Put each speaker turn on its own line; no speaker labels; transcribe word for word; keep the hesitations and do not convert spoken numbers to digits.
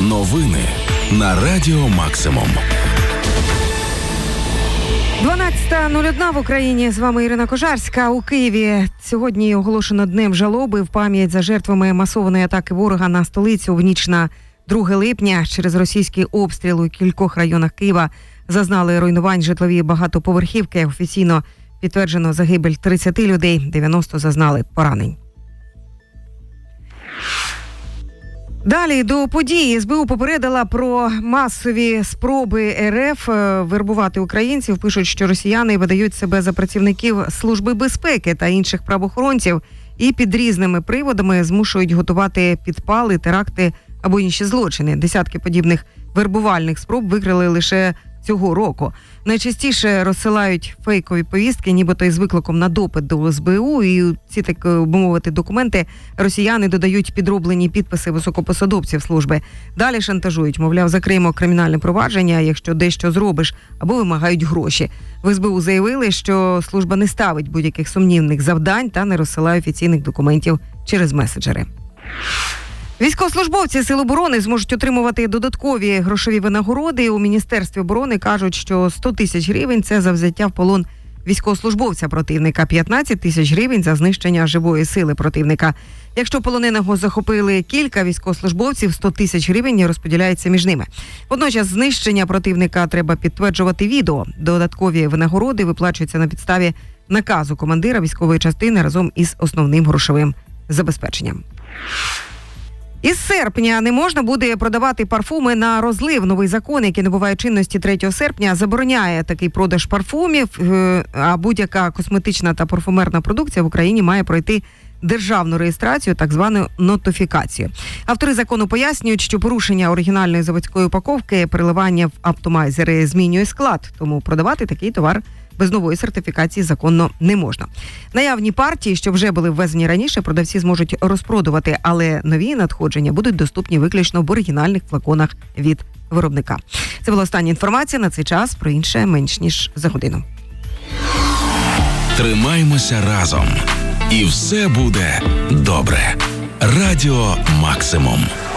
Новини на Радіо Максимум.
дванадцята нуль одна в Україні. З вами Ірина Кожарська. У Києві сьогодні оголошено днем жалоби в пам'ять за жертвами масованої атаки ворога на столицю в ніч на друге липня. Через російський обстріл у кількох районах Києва зазнали руйнувань житлові багатоповерхівки. Офіційно підтверджено загибель тридцять людей, дев'яносто зазнали поранень. Далі до події. ес бе у попередила про масові спроби ер еф вербувати українців. Пишуть, що росіяни видають себе за працівників Служби безпеки та інших правоохоронців і під різними приводами змушують готувати підпали, теракти або інші злочини. Десятки подібних вербувальних спроб викрили лише цього року. Найчастіше розсилають фейкові повістки, нібито із викликом на допит до ес бе у, і ці, так би мовити, документи росіяни додають підроблені підписи високопосадовців служби. Далі шантажують, мовляв, закриємо кримінальне провадження, якщо дещо зробиш, або вимагають гроші. В ес бе у заявили, що служба не ставить будь-яких сумнівних завдань та не розсилає офіційних документів через меседжери. Військовослужбовці Сил оборони зможуть отримувати додаткові грошові винагороди. У Міністерстві оборони кажуть, що сто тисяч гривень – це за взяття в полон військовослужбовця противника, п'ятнадцять тисяч гривень за знищення живої сили противника. Якщо полоненого захопили кілька військовослужбовців, сто тисяч гривень розподіляється між ними. Водночас знищення противника треба підтверджувати відео. Додаткові винагороди виплачуються на підставі наказу командира військової частини разом із основним грошовим забезпеченням. Із серпня не можна буде продавати парфуми на розлив. Новий закон, який набуває чинності третього серпня, забороняє такий продаж парфумів, а будь-яка косметична та парфумерна продукція в Україні має пройти державну реєстрацію, так звану нотифікацію. Автори закону пояснюють, що порушення оригінальної заводської упаковки, переливання в оптимайзери змінює склад, тому продавати такий товар без нової сертифікації законно не можна. Наявні партії, що вже були ввезені раніше, продавці зможуть розпродувати, але нові надходження будуть доступні виключно в оригінальних флаконах від виробника. Це була остання інформація на цей час, про інше менш ніж за годину.
Тримаймося разом, і все буде добре. Радіо Максимум.